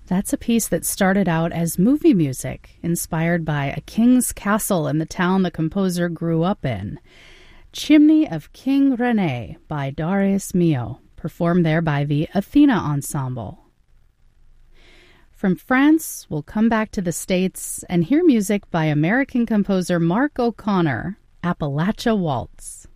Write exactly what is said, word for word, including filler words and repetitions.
That's a piece that started out as movie music, inspired by a king's castle in the town the composer grew up in. Chimney of King Rene by Darius Milhaud, performed there by the Athena Ensemble. From France, we'll come back to the States and hear music by American composer Mark O'Connor, Appalachia Waltz.